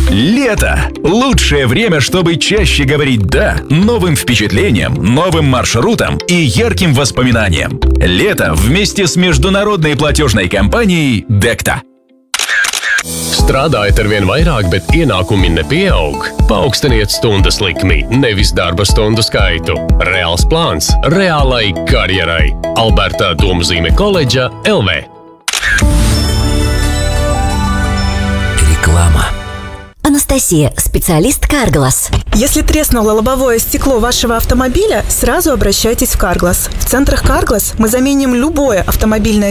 Лето – лучшее время, чтобы чаще говорить «да» новым впечатлениям, новым маршрутам и ярким воспоминаниям. Лето вместе с международной платежной компанией «Dekta». Strādājat arvien vairāk, bet ienākumi nepieaug. Paaugstiniet stundas likmi, nevis darba stundu skaitu. Reāls plāns reālai karjerai. Alberta Domzīme koledža LV. Реклама. Анастасия, специалист Carglass. Если треснуло лобовое стекло вашего автомобиля, сразу обращайтесь в Carglass. В центрах Carglass мы заменим любое автомобильное